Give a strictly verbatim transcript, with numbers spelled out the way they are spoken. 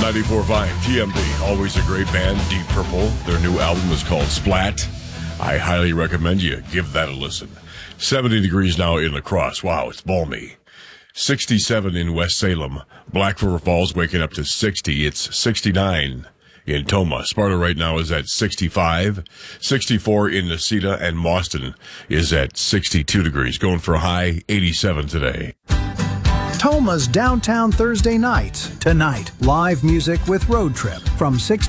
ninety-four point five T M B. Always a great band, Deep Purple. Their new album is called Splat. I highly recommend you give that a listen. seventy degrees now in La Crosse. Wow, it's balmy. sixty-seven in West Salem. Black River Falls waking up to sixty. It's sixty-nine in Tomah. Sparta right now is at sixty-five. sixty-four in Necedah, and Mauston is at sixty-two degrees. Going for a high eighty-seven today. Tomah's Downtown Thursday Night. Tonight, live music with Road Trip from six